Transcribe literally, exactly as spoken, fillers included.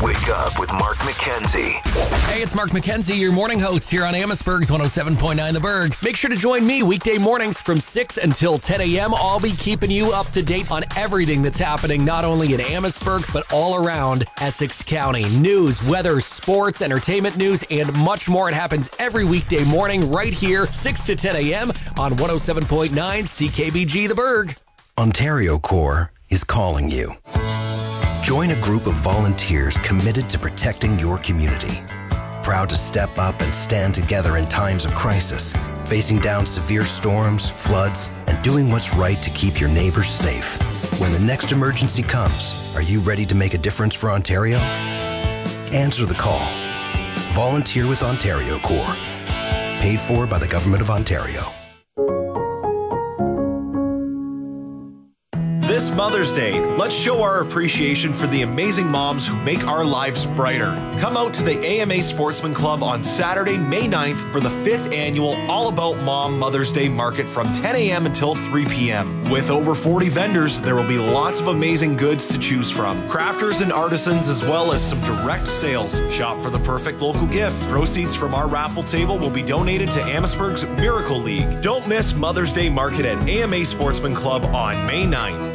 Wake up with Mark McKenzie. Hey, it's Mark McKenzie, your morning host here on Amherstburg's one oh seven point nine The Berg. Make sure to join me weekday mornings from six until ten a.m. I'll be keeping you up to date on everything that's happening not only in Amherstburg, but all around Essex County. News, weather, sports, entertainment news, and much more. It happens every weekday morning right here, six to ten a.m. on one oh seven point nine C K B G The Berg. Ontario Corps is calling you. Join a group of volunteers committed to protecting your community. Proud to step up and stand together in times of crisis, facing down severe storms, floods, and doing what's right to keep your neighbors safe. When the next emergency comes, are you ready to make a difference for Ontario? Answer the call. Volunteer with Ontario Corps. Paid for by the Government of Ontario. This Mother's Day, let's show our appreciation for the amazing moms who make our lives brighter. Come out to the A M A Sportsman Club on Saturday, May ninth for the fifth annual All About Mom Mother's Day Market from ten a.m. until three p.m. With over forty vendors, there will be lots of amazing goods to choose from. Crafters and artisans, as well as some direct sales. Shop for the perfect local gift. Proceeds from our raffle table will be donated to Amherstburg's Miracle League. Don't miss Mother's Day Market at A M A Sportsman Club on May ninth.